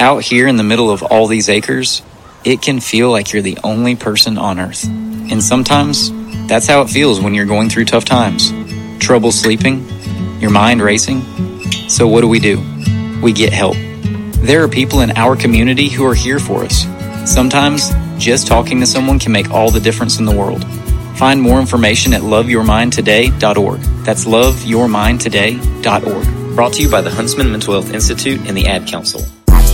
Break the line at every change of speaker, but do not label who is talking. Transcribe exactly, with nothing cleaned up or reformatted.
Out here in the middle of all these acres, it can feel like you're the only person on earth. And sometimes, that's how it feels when you're going through tough times. Trouble sleeping, your mind racing. So what do we do? We get help. There are people in our community who are here for us. Sometimes, just talking to someone can make all the difference in the world. Find more information at love your mind today dot org. That's love your mind today dot org. Brought to you by the Huntsman Mental Health Institute and the Ad Council.